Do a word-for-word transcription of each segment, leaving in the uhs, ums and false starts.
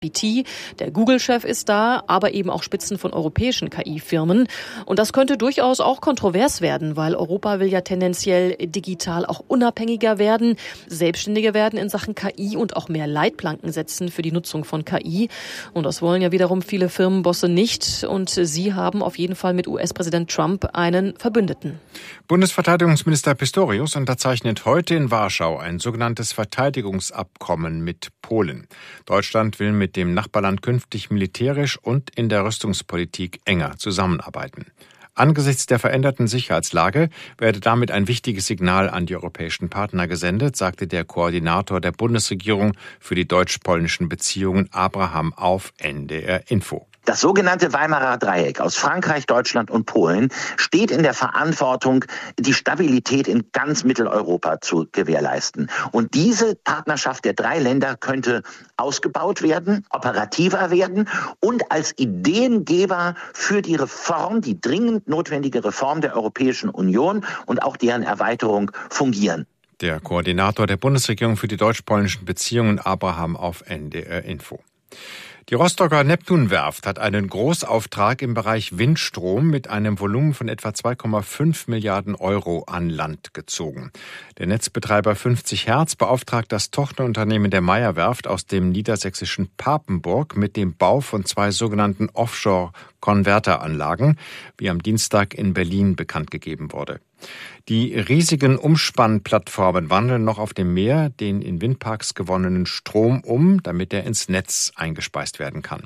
B T, der Google-Chef ist da, aber eben auch Spitzen von europäischen K I-Firmen. Und das könnte durchaus auch kontrovers werden, weil Europa will ja tendenziell digital auch unabhängiger werden, selbstständiger werden in Sachen K I und auch mehr Leitplanken setzen für die Nutzung von K I. Und das wollen ja wiederum viele Firmenbosse nicht. Und sie haben auf jeden Fall mit U S-Präsident Trump einen Verbündeten. Bundesverteidigungsminister Pistorius unterzeichnet heute in Warschau ein sogenanntes Verteidigungsabkommen mit Polen. Deutschland will mit dem Nachbarland künftig militärisch und in der Rüstungspolitik enger zusammenarbeiten. Angesichts der veränderten Sicherheitslage werde damit ein wichtiges Signal an die europäischen Partner gesendet, sagte der Koordinator der Bundesregierung für die deutsch-polnischen Beziehungen Abraham auf N D R Info. Das sogenannte Weimarer Dreieck aus Frankreich, Deutschland und Polen steht in der Verantwortung, die Stabilität in ganz Mitteleuropa zu gewährleisten. Und diese Partnerschaft der drei Länder könnte ausgebaut werden, operativer werden und als Ideengeber für die Reform, die dringend notwendige Reform der Europäischen Union und auch deren Erweiterung fungieren. Der Koordinator der Bundesregierung für die deutsch-polnischen Beziehungen Abraham auf N D R Info. Die Rostocker Neptunwerft hat einen Großauftrag im Bereich Windstrom mit einem Volumen von etwa zwei Komma fünf Milliarden Euro an Land gezogen. Der Netzbetreiber fünfzig Hertz beauftragt das Tochterunternehmen der Meyer-Werft aus dem niedersächsischen Papenburg mit dem Bau von zwei sogenannten Offshore-Konverteranlagen, wie am Dienstag in Berlin bekannt gegeben wurde. Die riesigen Umspannplattformen wandeln noch auf dem Meer den in Windparks gewonnenen Strom um, damit er ins Netz eingespeist werden kann.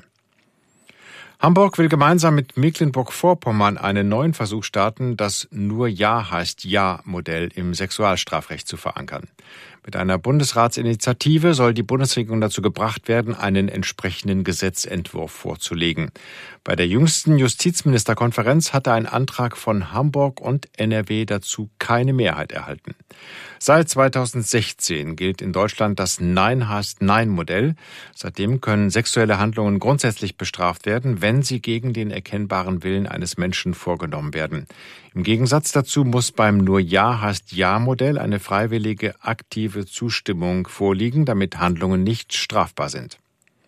Hamburg will gemeinsam mit Mecklenburg-Vorpommern einen neuen Versuch starten, das Nur Ja heißt Ja-Modell im Sexualstrafrecht zu verankern. Mit einer Bundesratsinitiative soll die Bundesregierung dazu gebracht werden, einen entsprechenden Gesetzentwurf vorzulegen. Bei der jüngsten Justizministerkonferenz hatte ein Antrag von Hamburg und N R W dazu keine Mehrheit erhalten. Seit zweitausendsechzehn gilt in Deutschland das Nein heißt Nein-Modell. Seitdem können sexuelle Handlungen grundsätzlich bestraft werden, wenn sie gegen den erkennbaren Willen eines Menschen vorgenommen werden. Im Gegensatz dazu muss beim Nur Ja heißt Ja-Modell eine freiwillige, aktive Zustimmung vorliegen, damit Handlungen nicht strafbar sind.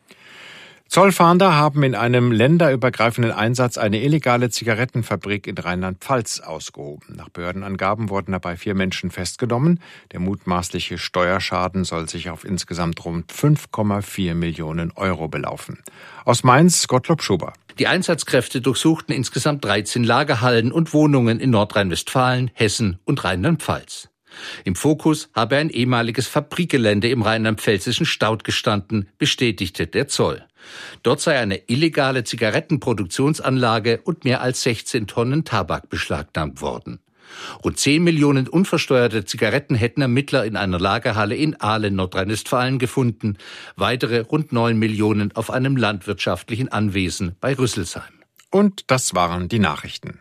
Zollfahnder haben in einem länderübergreifenden Einsatz eine illegale Zigarettenfabrik in Rheinland-Pfalz ausgehoben. Nach Behördenangaben wurden dabei vier Menschen festgenommen. Der mutmaßliche Steuerschaden soll sich auf insgesamt rund fünf Komma vier Millionen Euro belaufen. Aus Mainz, Gottlob Schober. Die Einsatzkräfte durchsuchten insgesamt dreizehn Lagerhallen und Wohnungen in Nordrhein-Westfalen, Hessen und Rheinland-Pfalz. Im Fokus habe ein ehemaliges Fabrikgelände im rheinland-pfälzischen Staudt gestanden, bestätigte der Zoll. Dort sei eine illegale Zigarettenproduktionsanlage und mehr als sechzehn Tonnen Tabak beschlagnahmt worden. Rund zehn Millionen unversteuerte Zigaretten hätten Ermittler in einer Lagerhalle in Ahlen, Nordrhein-Westfalen gefunden. Weitere rund neun Millionen auf einem landwirtschaftlichen Anwesen bei Rüsselsheim. Und das waren die Nachrichten.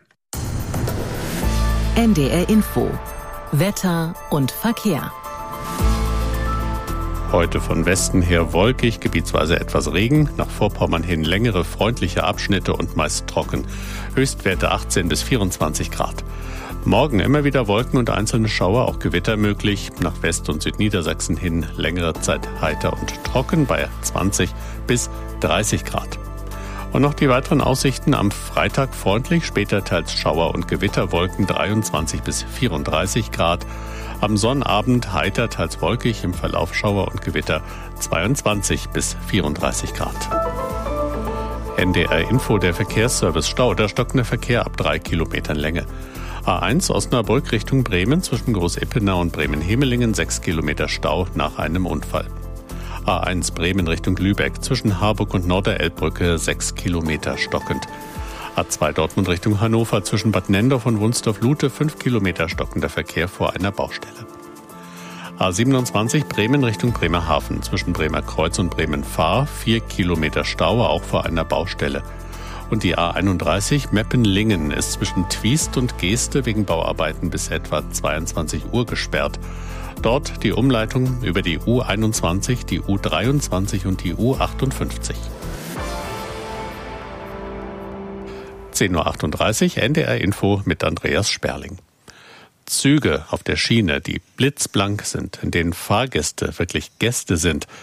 N D R Info. Wetter und Verkehr. Heute von Westen her wolkig, gebietsweise etwas Regen, nach Vorpommern hin längere freundliche Abschnitte und meist trocken. Höchstwerte achtzehn bis vierundzwanzig Grad. Morgen immer wieder Wolken und einzelne Schauer, auch Gewitter möglich. Nach West- und Südniedersachsen hin längere Zeit heiter und trocken bei zwanzig bis dreißig Grad. Und noch die weiteren Aussichten: am Freitag freundlich, später teils Schauer und Gewitterwolken, dreiundzwanzig bis vierunddreißig Grad. Am Sonnabend heiter, teils wolkig, im Verlauf Schauer und Gewitter, zweiundzwanzig bis vierunddreißig Grad. N D R Info, der Verkehrsservice Stau, der stockende Verkehr ab drei Kilometern Länge. A eins Osnabrück Richtung Bremen zwischen Groß-Ippenau und Bremen-Hemelingen, sechs Kilometer Stau nach einem Unfall. A eins Bremen Richtung Lübeck zwischen Harburg und Norderelbbrücke, sechs Kilometer stockend. A zwei Dortmund Richtung Hannover zwischen Bad Nendorf und Wunstorf-Lute, fünf Kilometer stockender Verkehr vor einer Baustelle. A siebenundzwanzig Bremen Richtung Bremerhaven zwischen Bremerkreuz und Bremen-Fahr, vier Kilometer Stau, auch vor einer Baustelle. Und die A einunddreißig Meppen-Lingen ist zwischen Twiest und Geeste wegen Bauarbeiten bis etwa zweiundzwanzig Uhr gesperrt. Dort die Umleitung über die U einundzwanzig, die U dreiundzwanzig und die U achtundfünfzig. zehn Uhr achtunddreißig, N D R Info mit Andreas Sperling. Züge auf der Schiene, die blitzblank sind, in denen Fahrgäste wirklich Gäste sind.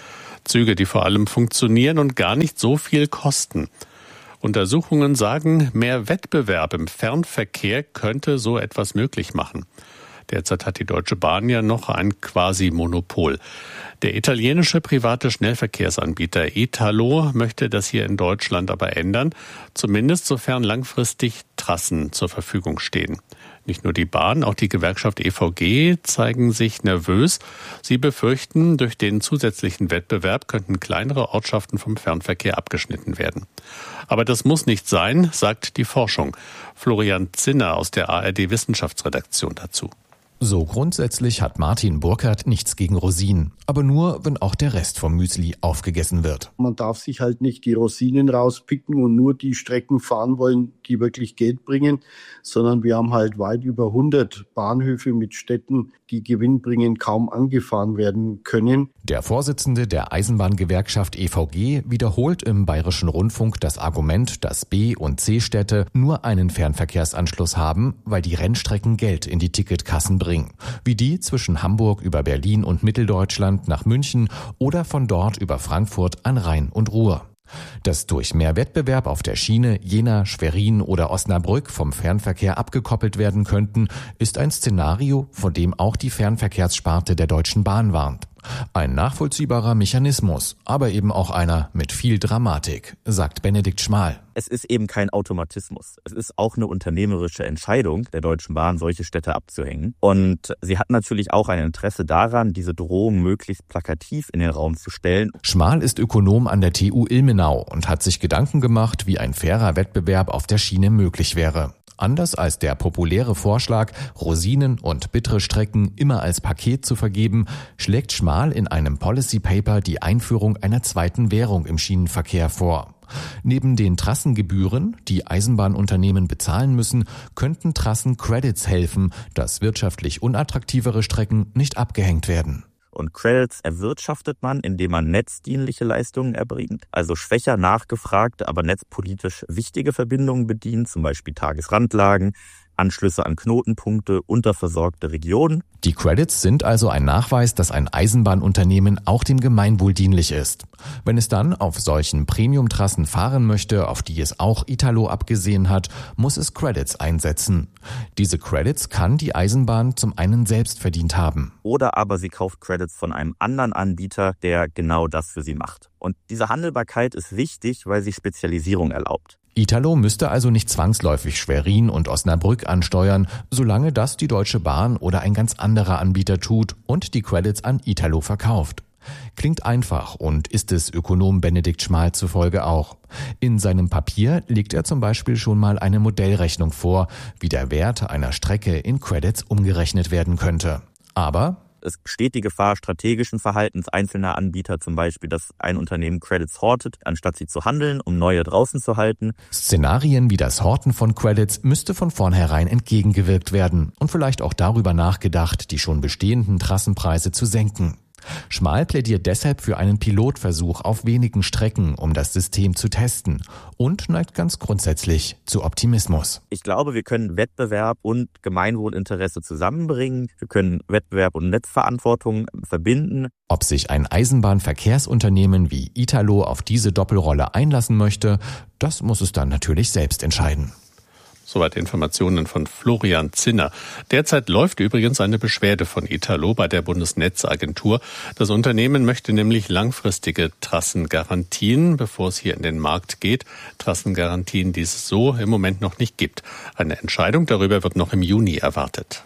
Züge, die vor allem funktionieren und gar nicht so viel kosten. Untersuchungen sagen, mehr Wettbewerb im Fernverkehr könnte so etwas möglich machen. Derzeit hat die Deutsche Bahn ja noch ein Quasi-Monopol. Der italienische private Schnellverkehrsanbieter Italo möchte das hier in Deutschland aber ändern, zumindest sofern langfristig Trassen zur Verfügung stehen. Nicht nur die Bahn, auch die Gewerkschaft E V G zeigen sich nervös. Sie befürchten, durch den zusätzlichen Wettbewerb könnten kleinere Ortschaften vom Fernverkehr abgeschnitten werden. Aber das muss nicht sein, sagt die Forschung. Florian Zinner aus der A R D-Wissenschaftsredaktion dazu. So grundsätzlich hat Martin Burkhardt nichts gegen Rosinen, aber nur, wenn auch der Rest vom Müsli aufgegessen wird. Man darf sich halt nicht die Rosinen rauspicken und nur die Strecken fahren wollen, die wirklich Geld bringen, sondern wir haben halt weit über hundert Bahnhöfe mit Städten, die gewinnbringend kaum angefahren werden können. Der Vorsitzende der Eisenbahngewerkschaft E V G wiederholt im Bayerischen Rundfunk das Argument, dass B- und C-Städte nur einen Fernverkehrsanschluss haben, weil die Rennstrecken Geld in die Ticketkassen bringen. Wie die zwischen Hamburg über Berlin und Mitteldeutschland nach München oder von dort über Frankfurt an Rhein und Ruhr. Dass durch mehr Wettbewerb auf der Schiene Jena, Schwerin oder Osnabrück vom Fernverkehr abgekoppelt werden könnten, ist ein Szenario, vor dem auch die Fernverkehrssparte der Deutschen Bahn warnt. Ein nachvollziehbarer Mechanismus, aber eben auch einer mit viel Dramatik, sagt Benedikt Schmal. Es ist eben kein Automatismus. Es ist auch eine unternehmerische Entscheidung der Deutschen Bahn, solche Städte abzuhängen. Und sie hat natürlich auch ein Interesse daran, diese Drohung möglichst plakativ in den Raum zu stellen. Schmal ist Ökonom an der T U Ilmenau und hat sich Gedanken gemacht, wie ein fairer Wettbewerb auf der Schiene möglich wäre. Anders als der populäre Vorschlag, Rosinen und bittere Strecken immer als Paket zu vergeben, schlägt Schmal in einem Policy Paper die Einführung einer zweiten Währung im Schienenverkehr vor. Neben den Trassengebühren, die Eisenbahnunternehmen bezahlen müssen, könnten Trassen-Credits helfen, dass wirtschaftlich unattraktivere Strecken nicht abgehängt werden. Und Credits erwirtschaftet man, indem man netzdienliche Leistungen erbringt, also schwächer nachgefragte, aber netzpolitisch wichtige Verbindungen bedient, zum Beispiel Tagesrandlagen, Anschlüsse an Knotenpunkte, unterversorgte Regionen. Die Credits sind also ein Nachweis, dass ein Eisenbahnunternehmen auch dem Gemeinwohl dienlich ist. Wenn es dann auf solchen Premium-Trassen fahren möchte, auf die es auch Italo abgesehen hat, muss es Credits einsetzen. Diese Credits kann die Eisenbahn zum einen selbst verdient haben. Oder aber sie kauft Credits von einem anderen Anbieter, der genau das für sie macht. Und diese Handelbarkeit ist wichtig, weil sie Spezialisierung erlaubt. Italo müsste also nicht zwangsläufig Schwerin und Osnabrück ansteuern, solange das die Deutsche Bahn oder ein ganz anderer Anbieter tut und die Credits an Italo verkauft. Klingt einfach und ist es Ökonom Benedikt Schmal zufolge auch. In seinem Papier legt er zum Beispiel schon mal eine Modellrechnung vor, wie der Wert einer Strecke in Credits umgerechnet werden könnte. Aber es besteht die Gefahr strategischen Verhaltens einzelner Anbieter, zum Beispiel, dass ein Unternehmen Credits hortet, anstatt sie zu handeln, um neue draußen zu halten. Szenarien wie das Horten von Credits müsste von vornherein entgegengewirkt werden und vielleicht auch darüber nachgedacht, die schon bestehenden Trassenpreise zu senken. Schmal plädiert deshalb für einen Pilotversuch auf wenigen Strecken, um das System zu testen und neigt ganz grundsätzlich zu Optimismus. Ich glaube, wir können Wettbewerb und Gemeinwohlinteresse zusammenbringen. Wir können Wettbewerb und Netzverantwortung verbinden. Ob sich ein Eisenbahnverkehrsunternehmen wie Italo auf diese Doppelrolle einlassen möchte, das muss es dann natürlich selbst entscheiden. Soweit Informationen von Florian Zinner. Derzeit läuft übrigens eine Beschwerde von Italo bei der Bundesnetzagentur. Das Unternehmen möchte nämlich langfristige Trassengarantien, bevor es hier in den Markt geht. Trassengarantien, die es so im Moment noch nicht gibt. Eine Entscheidung darüber wird noch im Juni erwartet.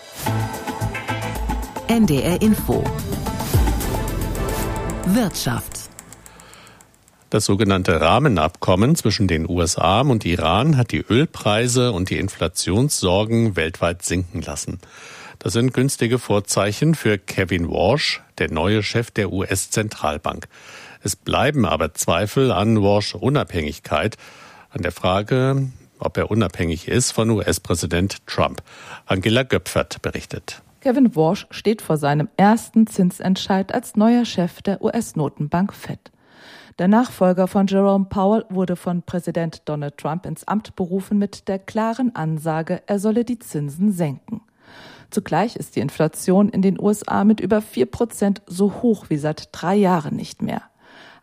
N D R Info. Wirtschaft. Das sogenannte Rahmenabkommen zwischen den U S A und Iran hat die Ölpreise und die Inflationssorgen weltweit sinken lassen. Das sind günstige Vorzeichen für Kevin Warsh, der neue Chef der U S-Zentralbank. Es bleiben aber Zweifel an Warshs Unabhängigkeit, an der Frage, ob er unabhängig ist von U S-Präsident Trump. Angela Göpfert berichtet. Kevin Warsh steht vor seinem ersten Zinsentscheid als neuer Chef der U S-Notenbank Fed. Der Nachfolger von Jerome Powell wurde von Präsident Donald Trump ins Amt berufen mit der klaren Ansage, er solle die Zinsen senken. Zugleich ist die Inflation in den U S A mit über vier Prozent so hoch wie seit drei Jahren nicht mehr.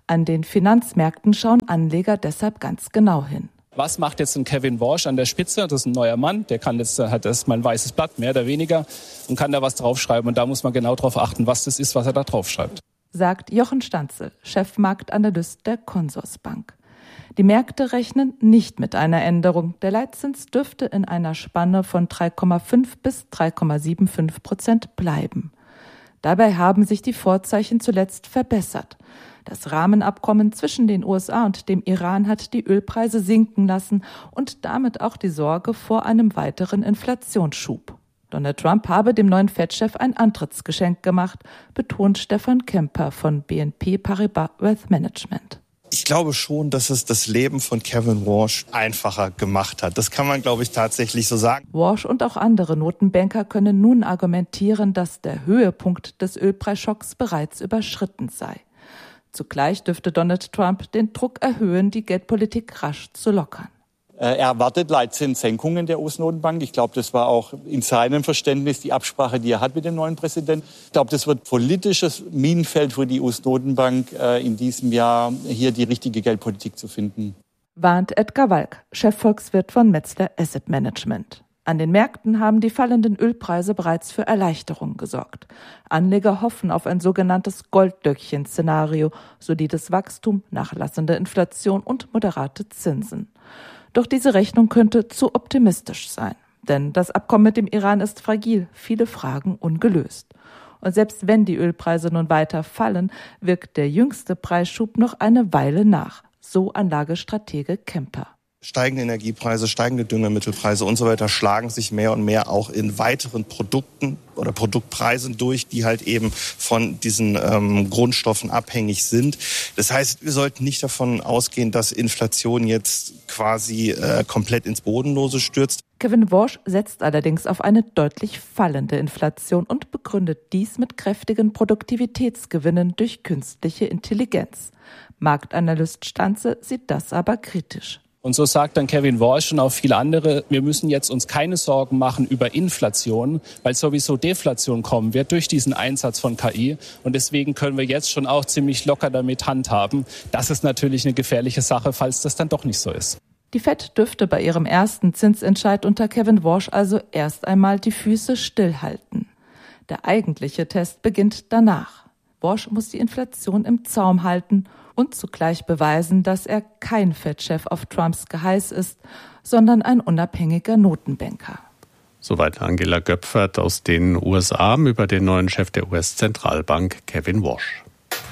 An den Finanzmärkten schauen Anleger deshalb ganz genau hin. Was macht jetzt ein Kevin Warsh an der Spitze? Das ist ein neuer Mann, der kann jetzt, hat das mal ein weißes Blatt, mehr oder weniger, und kann da was draufschreiben. Und da muss man genau drauf achten, was das ist, was er da draufschreibt. Sagt Jochen Stanzel, Chefmarktanalyst der Consorsbank. Die Märkte rechnen nicht mit einer Änderung. Der Leitzins dürfte in einer Spanne von drei Komma fünf bis drei Komma fünfundsiebzig Prozent bleiben. Dabei haben sich die Vorzeichen zuletzt verbessert. Das Rahmenabkommen zwischen den U S A und dem Iran hat die Ölpreise sinken lassen und damit auch die Sorge vor einem weiteren Inflationsschub. Donald Trump habe dem neuen Fed-Chef ein Antrittsgeschenk gemacht, betont Stefan Kemper von B N P Paribas Wealth Management. Ich glaube schon, dass es das Leben von Kevin Warsh einfacher gemacht hat. Das kann man, glaube ich, tatsächlich so sagen. Warsh und auch andere Notenbanker können nun argumentieren, dass der Höhepunkt des Ölpreisschocks bereits überschritten sei. Zugleich dürfte Donald Trump den Druck erhöhen, die Geldpolitik rasch zu lockern. Er erwartet Leitzinssenkungen der U S-Notenbank. Ich glaube, das war auch in seinem Verständnis die Absprache, die er hat mit dem neuen Präsidenten. Ich glaube, das wird politisches Minenfeld für die U S-Notenbank in diesem Jahr, hier die richtige Geldpolitik zu finden. Warnt Edgar Walk, Chefvolkswirt von Metzler Asset Management. An den Märkten haben die fallenden Ölpreise bereits für Erleichterung gesorgt. Anleger hoffen auf ein sogenanntes Goldlöckchen-Szenario, solides Wachstum, nachlassende Inflation und moderate Zinsen. Doch diese Rechnung könnte zu optimistisch sein. Denn das Abkommen mit dem Iran ist fragil, viele Fragen ungelöst. Und selbst wenn die Ölpreise nun weiter fallen, wirkt der jüngste Preisschub noch eine Weile nach. So Anlagestratege Kemper. Steigende Energiepreise, steigende Düngemittelpreise und so weiter schlagen sich mehr und mehr auch in weiteren Produkten oder Produktpreisen durch, die halt eben von diesen ähm, Grundstoffen abhängig sind. Das heißt, wir sollten nicht davon ausgehen, dass Inflation jetzt quasi äh, komplett ins Bodenlose stürzt. Kevin Warsh setzt allerdings auf eine deutlich fallende Inflation und begründet dies mit kräftigen Produktivitätsgewinnen durch künstliche Intelligenz. Marktanalyst Stanze sieht das aber kritisch. Und so sagt dann Kevin Warsh und auch viele andere, wir müssen jetzt uns keine Sorgen machen über Inflation, weil sowieso Deflation kommen wird durch diesen Einsatz von K I. Und deswegen können wir jetzt schon auch ziemlich locker damit handhaben. Das ist natürlich eine gefährliche Sache, falls das dann doch nicht so ist. Die Fed dürfte bei ihrem ersten Zinsentscheid unter Kevin Warsh also erst einmal die Füße stillhalten. Der eigentliche Test beginnt danach. Warsh muss die Inflation im Zaum halten und zugleich beweisen, dass er kein Fed-Chef auf Trumps Geheiß ist, sondern ein unabhängiger Notenbanker. Soweit Angela Göpfert aus den U S A über den neuen Chef der U S-Zentralbank, Kevin Warsh.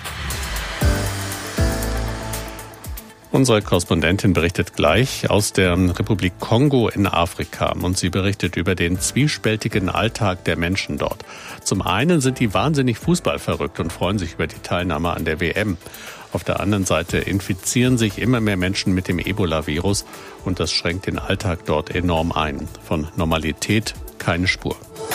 Unsere Korrespondentin berichtet gleich aus der Republik Kongo in Afrika und sie berichtet über den zwiespältigen Alltag der Menschen dort. Zum einen sind die wahnsinnig fußballverrückt und freuen sich über die Teilnahme an der W M. Auf der anderen Seite infizieren sich immer mehr Menschen mit dem Ebola-Virus und das schränkt den Alltag dort enorm ein. Von Normalität keine Spur.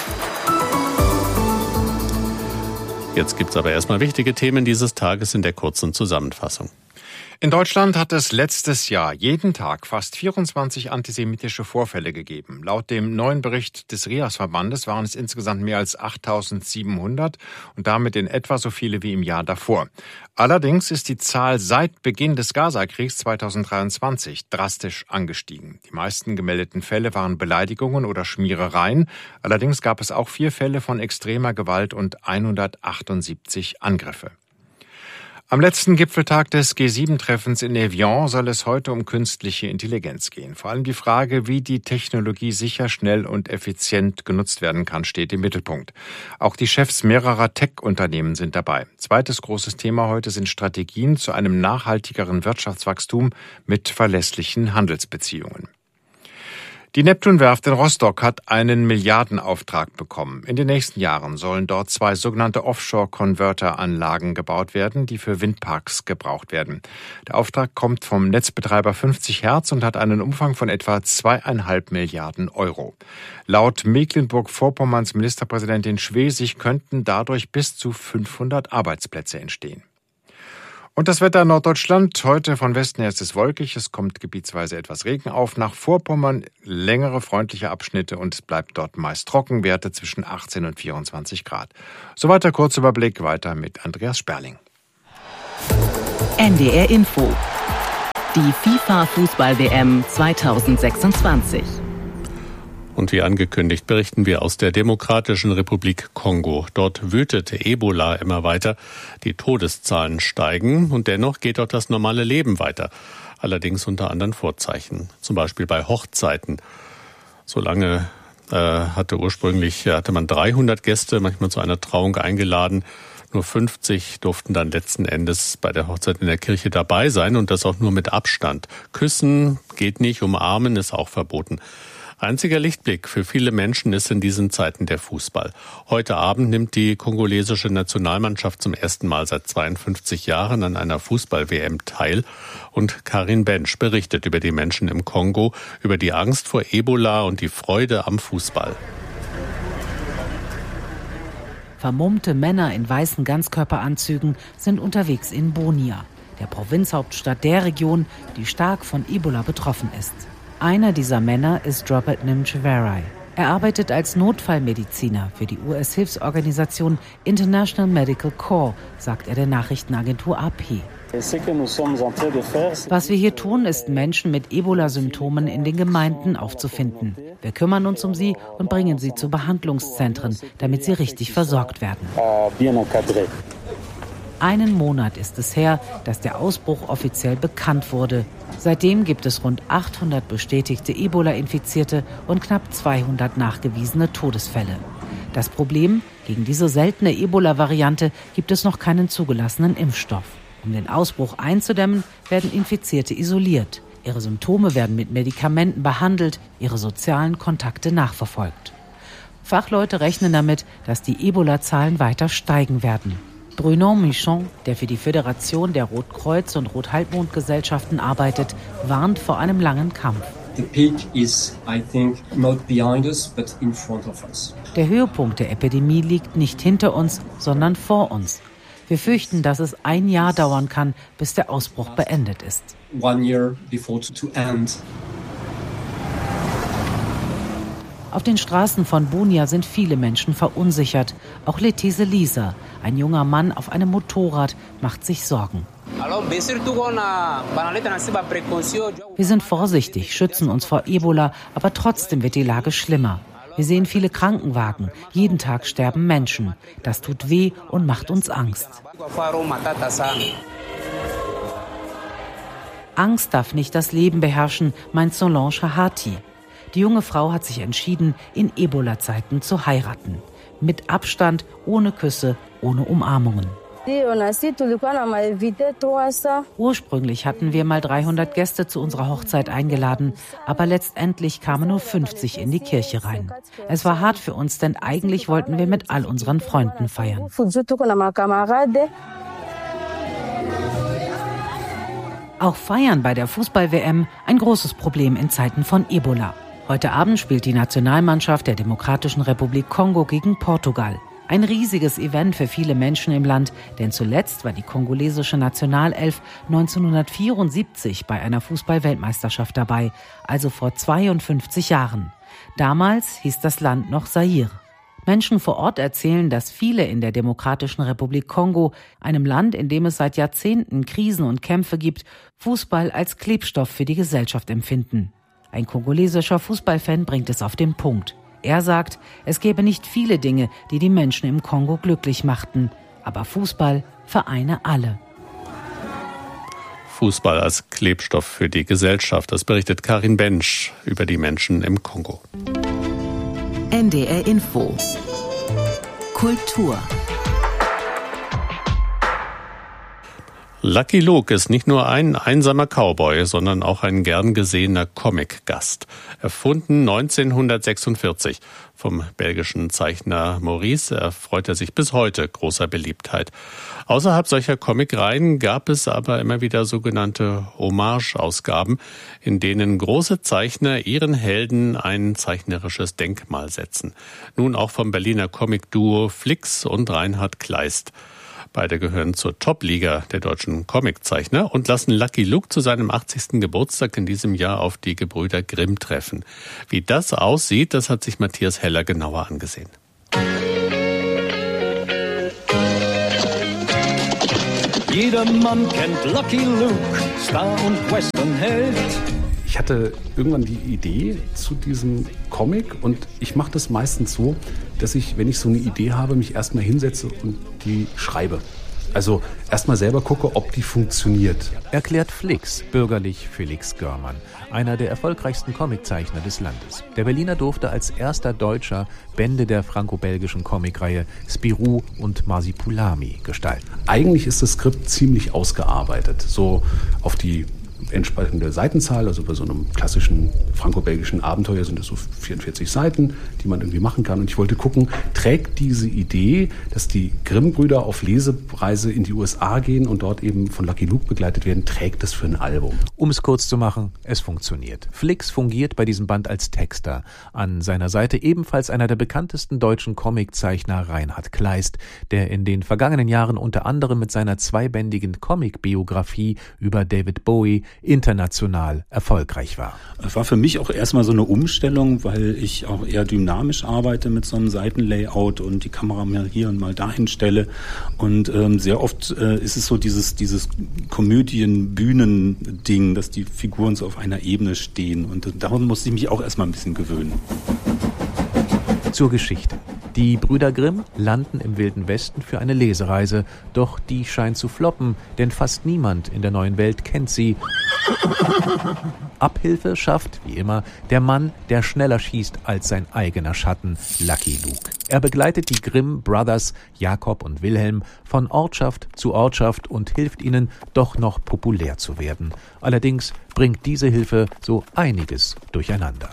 Jetzt gibt's aber erstmal wichtige Themen dieses Tages in der kurzen Zusammenfassung. In Deutschland hat es letztes Jahr jeden Tag fast vierundzwanzig antisemitische Vorfälle gegeben. Laut dem neuen Bericht des R I A S-Verbandes waren es insgesamt mehr als achttausendsiebenhundert und damit in etwa so viele wie im Jahr davor. Allerdings ist die Zahl seit Beginn des Gaza-Kriegs zweitausenddreiundzwanzig drastisch angestiegen. Die meisten gemeldeten Fälle waren Beleidigungen oder Schmierereien. Allerdings gab es auch vier Fälle von extremer Gewalt und hundertachtundsiebzig Angriffe. Am letzten Gipfeltag des G sieben Treffens in Evian soll es heute um künstliche Intelligenz gehen. Vor allem die Frage, wie die Technologie sicher, schnell und effizient genutzt werden kann, steht im Mittelpunkt. Auch die Chefs mehrerer Tech-Unternehmen sind dabei. Zweites großes Thema heute sind Strategien zu einem nachhaltigeren Wirtschaftswachstum mit verlässlichen Handelsbeziehungen. Die Neptunwerft in Rostock hat einen Milliardenauftrag bekommen. In den nächsten Jahren sollen dort zwei sogenannte Offshore-Converter-Anlagen gebaut werden, die für Windparks gebraucht werden. Der Auftrag kommt vom Netzbetreiber fünfzig Hertz und hat einen Umfang von etwa zweieinhalb Milliarden Euro. Laut Mecklenburg-Vorpommerns Ministerpräsidentin Schwesig könnten dadurch bis zu fünfhundert Arbeitsplätze entstehen. Und das Wetter in Norddeutschland. Heute von Westen her ist es wolkig. Es kommt gebietsweise etwas Regen auf. Nach Vorpommern längere freundliche Abschnitte und es bleibt dort meist trocken. Werte zwischen achtzehn und vierundzwanzig Grad. Soweit der Kurzüberblick. Weiter mit Andreas Sperling. N D R Info. Die FIFA-Fußball-W M zweitausendsechsundzwanzig. Und wie angekündigt berichten wir aus der Demokratischen Republik Kongo. Dort wütete Ebola immer weiter, die Todeszahlen steigen und dennoch geht dort das normale Leben weiter. Allerdings unter anderen Vorzeichen, zum Beispiel bei Hochzeiten. Solange äh, hatte ursprünglich hatte man dreihundert Gäste, manchmal zu einer Trauung eingeladen. Nur fünfzig durften dann letzten Endes bei der Hochzeit in der Kirche dabei sein und das auch nur mit Abstand. Küssen geht nicht, umarmen ist auch verboten. Einziger Lichtblick für viele Menschen ist in diesen Zeiten der Fußball. Heute Abend nimmt die kongolesische Nationalmannschaft zum ersten Mal seit zweiundfünfzig Jahren an einer Fußball-W M teil. Und Karin Bensch berichtet über die Menschen im Kongo, über die Angst vor Ebola und die Freude am Fußball. Vermummte Männer in weißen Ganzkörperanzügen sind unterwegs in Bunia, der Provinzhauptstadt der Region, die stark von Ebola betroffen ist. Einer dieser Männer ist Robert Nimcheverai. Er arbeitet als Notfallmediziner für die U S-Hilfsorganisation International Medical Corps, sagt er der Nachrichtenagentur A P. Was wir hier tun, ist, Menschen mit Ebola-Symptomen in den Gemeinden aufzufinden. Wir kümmern uns um sie und bringen sie zu Behandlungszentren, damit sie richtig versorgt werden. Einen Monat ist es her, dass der Ausbruch offiziell bekannt wurde. Seitdem gibt es rund achthundert bestätigte Ebola-Infizierte und knapp zweihundert nachgewiesene Todesfälle. Das Problem: Gegen diese seltene Ebola-Variante gibt es noch keinen zugelassenen Impfstoff. Um den Ausbruch einzudämmen, werden Infizierte isoliert. Ihre Symptome werden mit Medikamenten behandelt, ihre sozialen Kontakte nachverfolgt. Fachleute rechnen damit, dass die Ebola-Zahlen weiter steigen werden. Bruno Michon, der für die Föderation der Rotkreuz- und Rothalbmondgesellschaften arbeitet, warnt vor einem langen Kampf. The peak is, I think, not behind us, but in front of us. Der Höhepunkt der Epidemie liegt nicht hinter uns, sondern vor uns. Wir fürchten, dass es ein Jahr dauern kann, bis der Ausbruch beendet ist. One year before to end. Auf den Straßen von Bunia sind viele Menschen verunsichert. Auch Letise Lisa, ein junger Mann auf einem Motorrad, macht sich Sorgen. Wir sind vorsichtig, schützen uns vor Ebola, aber trotzdem wird die Lage schlimmer. Wir sehen viele Krankenwagen. Jeden Tag sterben Menschen. Das tut weh und macht uns Angst. Angst darf nicht das Leben beherrschen, meint Solange Hahati. Die junge Frau hat sich entschieden, in Ebola-Zeiten zu heiraten. Mit Abstand, ohne Küsse, ohne Umarmungen. Ursprünglich hatten wir mal dreihundert Gäste zu unserer Hochzeit eingeladen, aber letztendlich kamen nur fünfzig in die Kirche rein. Es war hart für uns, denn eigentlich wollten wir mit all unseren Freunden feiern. Auch Feiern bei der Fußball-W M ein großes Problem in Zeiten von Ebola. Heute Abend spielt die Nationalmannschaft der Demokratischen Republik Kongo gegen Portugal. Ein riesiges Event für viele Menschen im Land, denn zuletzt war die kongolesische Nationalelf neunzehnhundertvierundsiebzig bei einer Fußball-Weltmeisterschaft dabei, also vor zweiundfünfzig Jahren. Damals hieß das Land noch Zaire. Menschen vor Ort erzählen, dass viele in der Demokratischen Republik Kongo, einem Land, in dem es seit Jahrzehnten Krisen und Kämpfe gibt, Fußball als Klebstoff für die Gesellschaft empfinden. Ein kongolesischer Fußballfan bringt es auf den Punkt. Er sagt, es gäbe nicht viele Dinge, die die Menschen im Kongo glücklich machten. Aber Fußball vereine alle. Fußball als Klebstoff für die Gesellschaft. Das berichtet Karin Bensch über die Menschen im Kongo. N D R Info. Kultur. Lucky Luke ist nicht nur ein einsamer Cowboy, sondern auch ein gern gesehener Comic-Gast. Erfunden neunzehnhundertsechsundvierzig vom belgischen Zeichner Maurice, erfreut er sich bis heute großer Beliebtheit. Außerhalb solcher Comicreihen gab es aber immer wieder sogenannte Hommage-Ausgaben, in denen große Zeichner ihren Helden ein zeichnerisches Denkmal setzen. Nun auch vom Berliner Comic-Duo Flix und Reinhard Kleist. Beide gehören zur Top-Liga der deutschen Comiczeichner und lassen Lucky Luke zu seinem achtzigsten Geburtstag in diesem Jahr auf die Gebrüder Grimm treffen. Wie das aussieht, das hat sich Matthias Heller genauer angesehen. Jeder Mann kennt Lucky Luke, Star und Westernheld. Ich hatte irgendwann die Idee zu diesem Comic und ich mache das meistens so, dass ich, wenn ich so eine Idee habe, mich erstmal hinsetze und die schreibe. Also erstmal selber gucke, ob die funktioniert. Erklärt Flix, bürgerlich Felix Görmann, einer der erfolgreichsten Comiczeichner des Landes. Der Berliner durfte als erster Deutscher Bände der franco-belgischen Comicreihe Spirou und Marsipulami gestalten. Eigentlich ist das Skript ziemlich ausgearbeitet, so auf die entsprechende Seitenzahl, also bei so einem klassischen franco-belgischen Abenteuer sind es so vierundvierzig Seiten, die man irgendwie machen kann. Und ich wollte gucken, trägt diese Idee, dass die Grimm-Brüder auf Lesereise in die U S A gehen und dort eben von Lucky Luke begleitet werden, trägt es für ein Album? Um es kurz zu machen, es funktioniert. Flix fungiert bei diesem Band als Texter. An seiner Seite ebenfalls einer der bekanntesten deutschen Comiczeichner Reinhard Kleist, der in den vergangenen Jahren unter anderem mit seiner zweibändigen Comic-Biografie über David Bowie international erfolgreich war. Es war für mich auch erstmal so eine Umstellung, weil ich auch eher dynamisch arbeite mit so einem Seitenlayout und die Kamera mal hier und mal dahin stelle. Und ähm, sehr oft äh, ist es so dieses, dieses Komödien-Bühnen-Ding, dass die Figuren so auf einer Ebene stehen. Und darum musste ich mich auch erstmal ein bisschen gewöhnen. Zur Geschichte. Die Brüder Grimm landen im Wilden Westen für eine Lesereise, doch die scheint zu floppen, denn fast niemand in der neuen Welt kennt sie. Abhilfe schafft, wie immer, der Mann, der schneller schießt als sein eigener Schatten, Lucky Luke. Er begleitet die Grimm Brothers, Jakob und Wilhelm, von Ortschaft zu Ortschaft und hilft ihnen, doch noch populär zu werden. Allerdings bringt diese Hilfe so einiges durcheinander.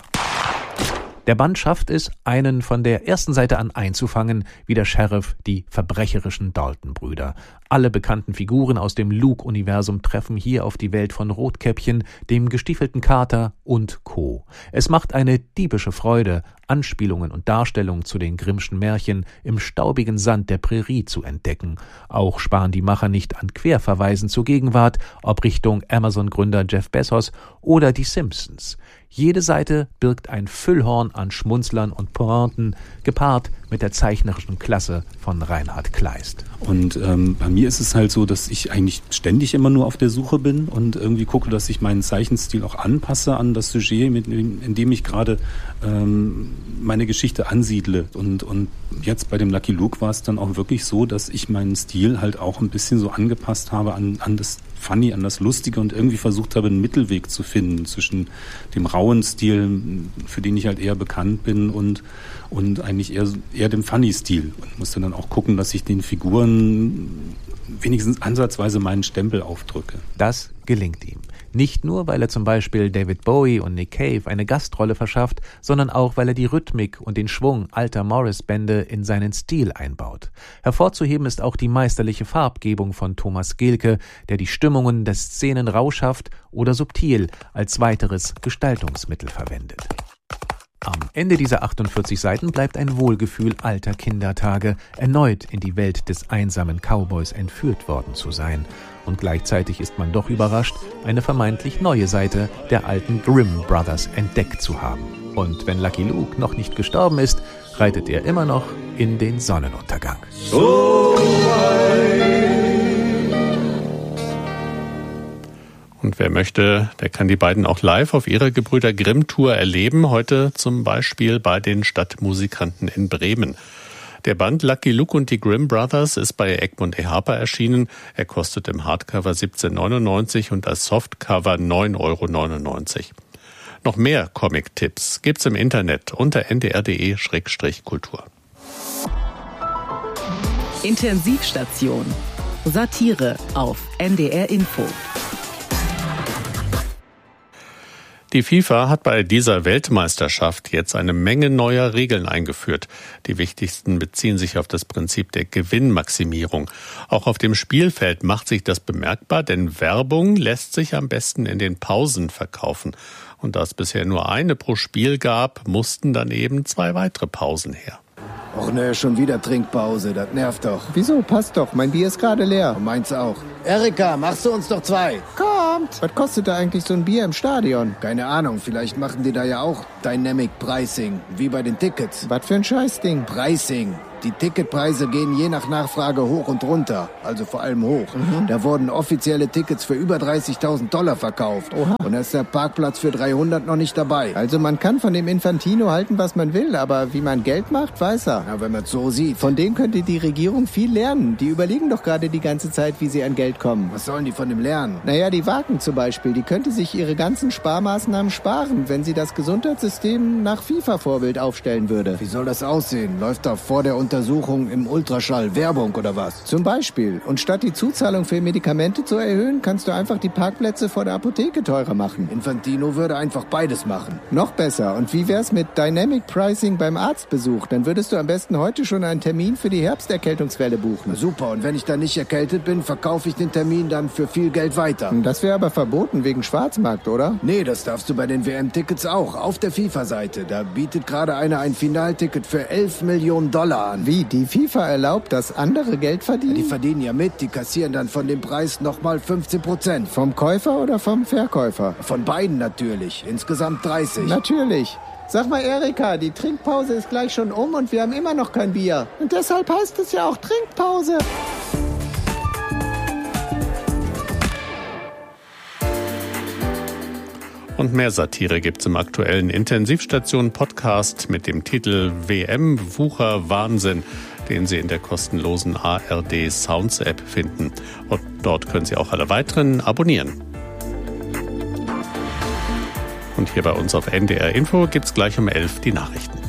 Der Band schafft es, einen von der ersten Seite an einzufangen, wie der Sheriff die verbrecherischen Dalton-Brüder. Alle bekannten Figuren aus dem Luke-Universum treffen hier auf die Welt von Rotkäppchen, dem gestiefelten Kater und Co. Es macht eine diebische Freude, Anspielungen und Darstellungen zu den Grimmschen Märchen im staubigen Sand der Prärie zu entdecken. Auch sparen die Macher nicht an Querverweisen zur Gegenwart, ob Richtung Amazon-Gründer Jeff Bezos oder die Simpsons. Jede Seite birgt ein Füllhorn an Schmunzlern und Pointen, gepaart mit der zeichnerischen Klasse von Reinhard Kleist. Und ähm, bei mir ist es halt so, dass ich eigentlich ständig immer nur auf der Suche bin und irgendwie gucke, dass ich meinen Zeichenstil auch anpasse an das Sujet, mit, in dem ich gerade ähm, meine Geschichte ansiedle. Und, und jetzt bei dem Lucky Luke war es dann auch wirklich so, dass ich meinen Stil halt auch ein bisschen so angepasst habe an, an das Funny, an das Lustige und irgendwie versucht habe, einen Mittelweg zu finden zwischen dem rauen Stil, für den ich halt eher bekannt bin, und, und eigentlich eher, eher dem Funny-Stil. Und musste dann auch gucken, dass ich den Figuren wenigstens ansatzweise meinen Stempel aufdrücke. Das gelingt ihm. Nicht nur, weil er zum Beispiel David Bowie und Nick Cave eine Gastrolle verschafft, sondern auch, weil er die Rhythmik und den Schwung alter Morris-Bände in seinen Stil einbaut. Hervorzuheben ist auch die meisterliche Farbgebung von Thomas Gehlke, der die Stimmungen der Szenen rauschhaft oder subtil als weiteres Gestaltungsmittel verwendet. Am Ende dieser achtundvierzig Seiten bleibt ein Wohlgefühl alter Kindertage, erneut in die Welt des einsamen Cowboys entführt worden zu sein. Und gleichzeitig ist man doch überrascht, eine vermeintlich neue Seite der alten Grimm Brothers entdeckt zu haben. Und wenn Lucky Luke noch nicht gestorben ist, reitet er immer noch in den Sonnenuntergang. So Und wer möchte, der kann die beiden auch live auf ihrer Gebrüder Grimm-Tour erleben. Heute zum Beispiel bei den Stadtmusikanten in Bremen. Der Band Lucky Luke und die Grimm Brothers ist bei Egmont E. Harper erschienen. Er kostet im Hardcover siebzehn neunundneunzig und als Softcover neun Euro neunundneunzig. Noch mehr Comic-Tipps gibt's im Internet unter n d r punkt d e Schrägstrich Kultur. Intensivstation. Satire auf N D R Info. Die FIFA hat bei dieser Weltmeisterschaft jetzt eine Menge neuer Regeln eingeführt. Die wichtigsten beziehen sich auf das Prinzip der Gewinnmaximierung. Auch auf dem Spielfeld macht sich das bemerkbar, denn Werbung lässt sich am besten in den Pausen verkaufen. Und da es bisher nur eine pro Spiel gab, mussten dann eben zwei weitere Pausen her. Och ne, schon wieder Trinkpause, das nervt doch. Wieso? Passt doch, mein Bier ist gerade leer. Und meins auch. Erika, machst du uns doch zwei? Kommt! Was kostet da eigentlich so ein Bier im Stadion? Keine Ahnung, vielleicht machen die da ja auch Dynamic Pricing, wie bei den Tickets. Was für ein Scheißding? Pricing. Die Ticketpreise gehen je nach Nachfrage hoch und runter, also vor allem hoch. Mhm. Da wurden offizielle Tickets für über dreißigtausend Dollar verkauft. Oha. Und da ist der Parkplatz für dreihundert noch nicht dabei. Also man kann von dem Infantino halten, was man will, aber wie man Geld macht, weiß er. Na, wenn man es so sieht. Von dem könnte die Regierung viel lernen. Die überlegen doch gerade die ganze Zeit, wie sie an Geld kommen. Was sollen die von dem lernen? Naja, die Wagen zum Beispiel, die könnte sich ihre ganzen Sparmaßnahmen sparen, wenn sie das Gesundheitssystem nach FIFA-Vorbild aufstellen würde. Wie soll das aussehen? Läuft da vor der Untersuchung im Ultraschall Werbung oder was? Zum Beispiel. Und statt die Zuzahlung für Medikamente zu erhöhen, kannst du einfach die Parkplätze vor der Apotheke teurer machen. Infantino würde einfach beides machen. Noch besser. Und wie wär's mit Dynamic Pricing beim Arztbesuch? Dann würdest du am besten heute schon einen Termin für die Herbsterkältungswelle buchen. Na super. Und wenn ich dann nicht erkältet bin, verkaufe ich den Termin dann für viel Geld weiter. Das wäre aber verboten wegen Schwarzmarkt, oder? Nee, das darfst du bei den W M-Tickets auch. Auf der FIFA-Seite. Da bietet gerade einer ein Finalticket für elf Millionen Dollar an. Wie? Die FIFA erlaubt, dass andere Geld verdienen? Die verdienen ja mit. Die kassieren dann von dem Preis nochmal fünfzehn Prozent. Vom Käufer oder vom Verkäufer? Von beiden natürlich. Insgesamt dreißig. Natürlich. Sag mal, Erika, die Trinkpause ist gleich schon um und wir haben immer noch kein Bier. Und deshalb heißt es ja auch Trinkpause. Und mehr Satire gibt's im aktuellen Intensivstation-Podcast mit dem Titel W M Wucher Wahnsinn, den Sie in der kostenlosen A R D Sounds App finden. Und dort können Sie auch alle weiteren abonnieren. Und hier bei uns auf N D R Info gibt's gleich um elf die Nachrichten.